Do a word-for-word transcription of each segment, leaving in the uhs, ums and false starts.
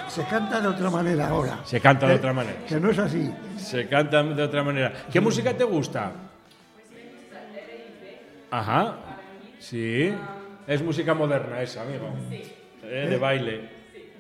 se canta de otra manera ahora. Se canta de que, otra manera. Que no es así. Se canta de otra manera. ¿Qué música te gusta? Ajá. Sí. Es música moderna esa, amigo. Eh, de baile.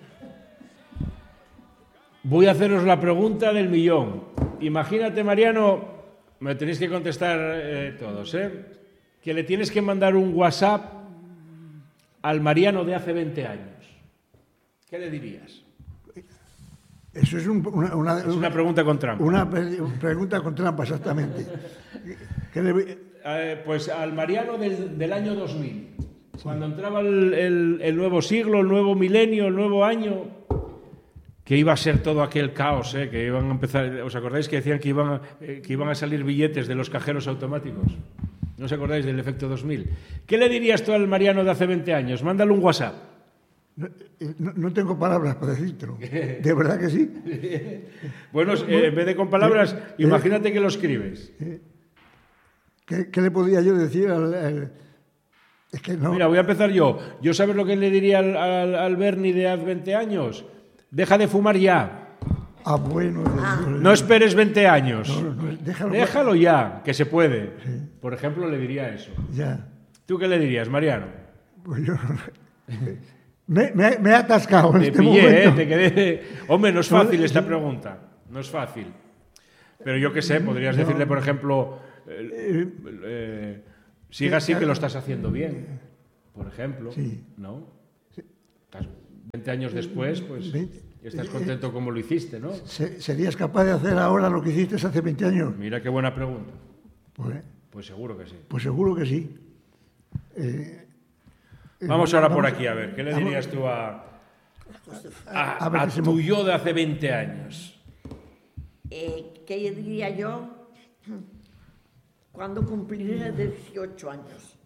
Voy a haceros la pregunta del millón. Imagínate, Mariano, me tenéis que contestar eh, todos, ¿eh? Que le tienes que mandar un WhatsApp al Mariano de hace veinte años. ¿Qué le dirías? Eso es, un, una, una, es una pregunta con trampa. Una pre pregunta con trampa, exactamente. ¿Qué le... eh, pues al Mariano del, del año dos mil, sí. Cuando entraba el, el, el nuevo siglo, el nuevo milenio, el nuevo año, que iba a ser todo aquel caos, ¿eh? Que iban a empezar. ¿Os acordáis que decían que iban, a, eh, que iban a salir billetes de los cajeros automáticos? ¿No os acordáis del efecto dos mil? ¿Qué le dirías tú al Mariano de hace veinte años? Mándale un WhatsApp. No, no, no tengo palabras para decirlo. ¿De verdad que sí? Bueno, eh, en vez de con palabras, eh, imagínate que lo escribes. Eh, ¿qué, ¿Qué le podía yo decir al...? al... Es que no... Mira, voy a empezar yo. ¿Yo sabes lo que le diría al, al, al Bernie de hace veinte años? Deja de fumar ya. Ah, bueno. Ah. No esperes veinte años. No, no, déjalo, déjalo ya, que se puede. Sí. Por ejemplo, le diría eso. Ya. ¿Tú qué le dirías, Mariano? Pues yo... Me, me, me he atascado en te este pillé, momento. Eh, te quedé... Hombre, no es fácil esta pregunta. No es fácil. Pero yo qué sé, podrías no. decirle, por ejemplo, eh, eh, siga así que lo estás haciendo bien. Por ejemplo. Sí. ¿No? Sí. veinte años después, pues estás contento como lo hiciste, ¿no? ¿Serías capaz de hacer ahora lo que hiciste hace veinte años? Mira qué buena pregunta. Pues, pues seguro que sí. Pues seguro que sí. Eh, Vamos ahora por aquí, a ver, ¿qué le dirías tú a, a, a, a tu yo de hace veinte años? Eh, ¿Qué diría yo cuando cumpliré dieciocho años?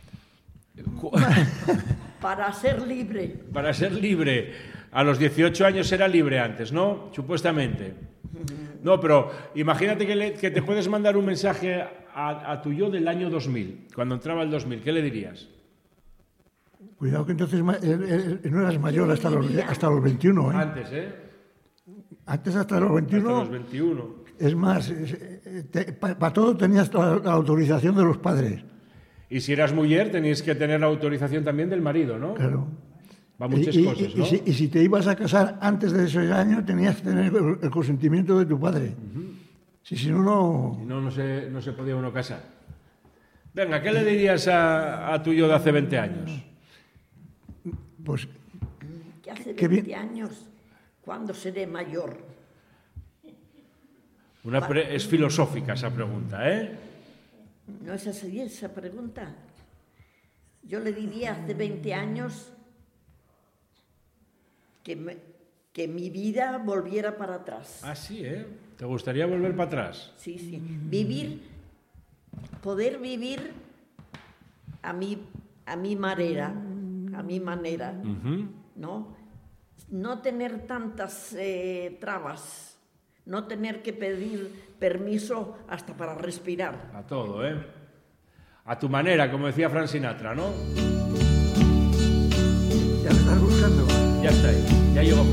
Para ser libre. Para ser libre. A los dieciocho años era libre antes, ¿no? Supuestamente. No, pero imagínate que, le, que te puedes mandar un mensaje a, a tu yo del año dos mil, cuando entraba el dos mil, ¿qué le dirías? Cuidado que entonces no eras mayor hasta los, hasta los veintiuno, ¿eh? Antes, ¿eh? Antes hasta los veintiuno. Hasta los veintiuno. Es más, para pa todo tenías la, la autorización de los padres. Y si eras mujer, tenías que tener la autorización también del marido, ¿no? Claro. Va muchas y, cosas, y, ¿no? Y si, y si te ibas a casar antes de ese año, tenías que tener el, el consentimiento de tu padre. Uh-huh. Si, si no, no... Si no, no se, no se podía uno casar. Venga, ¿qué le dirías a, a tu yo de hace veinte años? Pues... Que hace veinte años, ¿cuándo seré mayor? Una pre es filosófica esa pregunta, ¿eh? No es así esa pregunta. Yo le diría hace veinte años que, me, que mi vida volviera para atrás. Ah, sí, ¿eh? ¿Te gustaría volver para atrás? Sí, sí. Vivir, poder vivir a mi, a mi manera, a mi manera, uh-huh. ¿no? No tener tantas eh, trabas, no tener que pedir permiso hasta para respirar. A todo, ¿eh? A tu manera, como decía Frank Sinatra, ¿no? Ya me estás buscando. Ya está ahí, ya llegó.